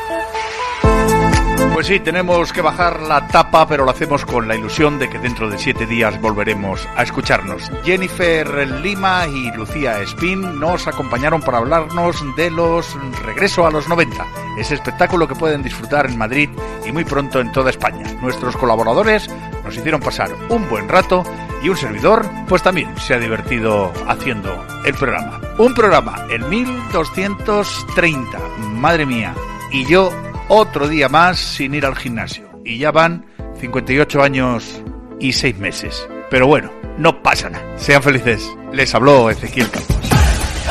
Pues sí, tenemos que bajar la tapa, pero lo hacemos con la ilusión de que dentro de 7 días volveremos a escucharnos. Jennifer Lima y Lucía Espín nos acompañaron para hablarnos de los Regreso a los 90, ese espectáculo que pueden disfrutar en Madrid y muy pronto en toda España. Nuestros colaboradores nos hicieron pasar un buen rato y un servidor, pues también se ha divertido haciendo el programa. Un programa, el 1230, madre mía, y yo otro día más sin ir al gimnasio. Y ya van 58 años y 6 meses. Pero bueno, no pasa nada. Sean felices. Les habló Ezequiel Campo.